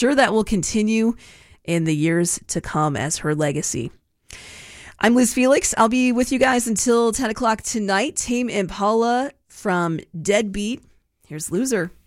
sure that will continue in the years to come as her legacy. I'm Liz Felix. I'll be with you guys until 10 o'clock tonight. Tame Impala from Deadbeat. Here's Loser.